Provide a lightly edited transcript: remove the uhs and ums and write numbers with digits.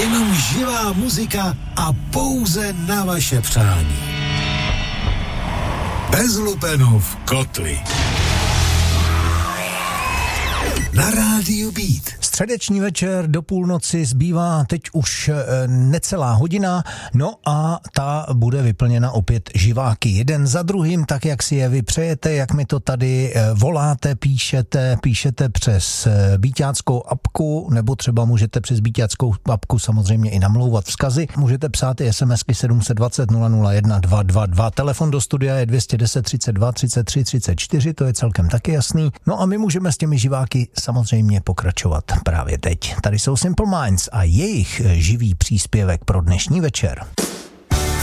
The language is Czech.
Jenom živá muzika a pouze na vaše přání. Bez lupenů v kotli. Na rádiu Beat. Středeční večer do půlnoci zbývá teď už necelá hodina, no a ta bude vyplněna opět živáky. Jeden za druhým, tak jak si je vy přejete, jak mi to tady voláte, píšete přes Beatáckou apku, nebo třeba můžete přes Beatáckou apku samozřejmě i namlouvat vzkazy. Můžete psát i SMSky 720 001 222. Telefon do studia je 210 32 33 34, to je celkem taky jasný. No a my můžeme s těmi živáky samozřejmě pokračovat právě teď. Tady jsou Simple Minds a jejich živý příspěvek pro dnešní večer.